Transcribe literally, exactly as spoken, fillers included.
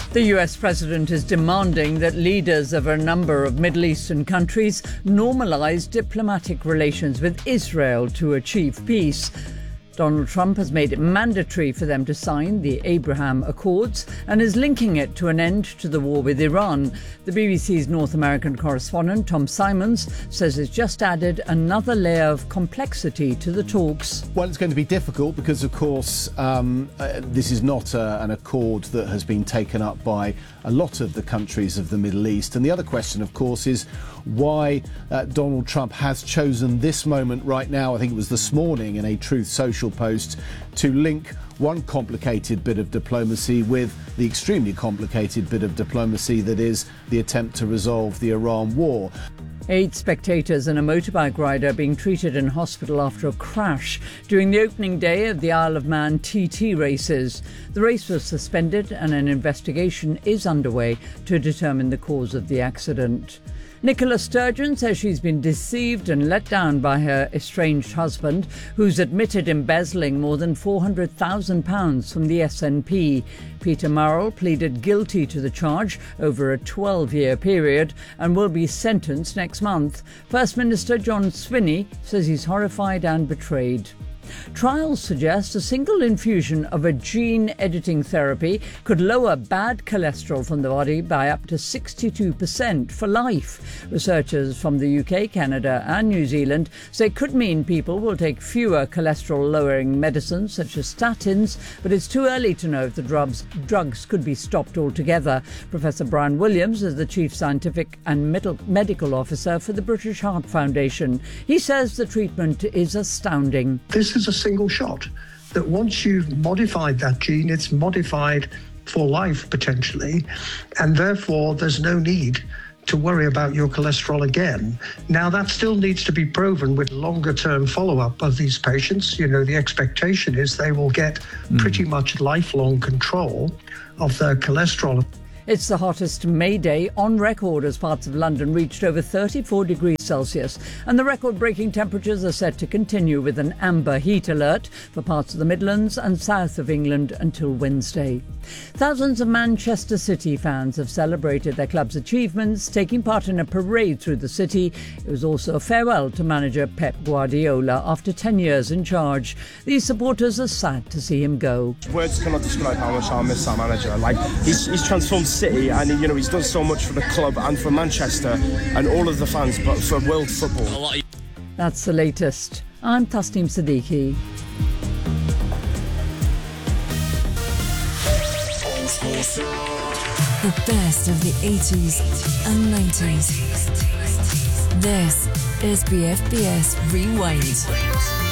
The U S president is demanding that leaders of a number of Middle Eastern countries normalise diplomatic relations with Israel to achieve peace. Donald Trump has made it mandatory for them to sign the Abraham Accords and is linking it to an end to the war with Iran. The B B C's North American correspondent Tom Simons says it's just added another layer of complexity to the talks. Well, it's going to be difficult because, of course, um, uh, this is not uh, an accord that has been taken up by a lot of the countries of the Middle East. And the other question, of course, is why uh, Donald Trump has chosen this moment right now, I think it was this morning in a Truth Social post, to link one complicated bit of diplomacy with the extremely complicated bit of diplomacy that is the attempt to resolve the Iran war. Eight spectators and a motorbike rider being treated in hospital after a crash during the opening day of the Isle of Man T T races. The race was suspended and an investigation is underway to determine the cause of the accident. Nicola Sturgeon says she's been deceived and let down by her estranged husband, who's admitted embezzling more than four hundred thousand pounds from the S N P. Peter Murrell pleaded guilty to the charge over a twelve-year period and will be sentenced next month. First Minister John Swinney says he's horrified and betrayed. Trials suggest a single infusion of a gene-editing therapy could lower bad cholesterol from the body by up to sixty-two percent for life. Researchers from the U K, Canada and New Zealand say it could mean people will take fewer cholesterol-lowering medicines such as statins, but it's too early to know if the drugs, drugs could be stopped altogether. Professor Brian Williams is the Chief Scientific and Medical Officer for the British Heart Foundation. He says the treatment is astounding. This is a single shot that once you've modified that gene, it's modified for life potentially, and therefore there's no need to worry about your cholesterol again. Now, that still needs to be proven with longer term follow-up of these patients. You know, the expectation is they will get mm. pretty much lifelong control of their cholesterol. It's the hottest May day on record as parts of London reached over thirty-four degrees Celsius, and the record-breaking temperatures are set to continue with an amber heat alert for parts of the Midlands and south of England until Wednesday. Thousands of Manchester City fans have celebrated their club's achievements, taking part in a parade through the city. It was also a farewell to manager Pep Guardiola after ten years in charge. These supporters are sad to see him go. Words cannot describe how much I miss our manager. Like, he's, he's transformed City, and you know he's done so much for the club and for Manchester and all of the fans, but for world football. That's the latest. I'm Tasneem Siddiqui. The best of the eighties and nineties. This is B F B S Rewind.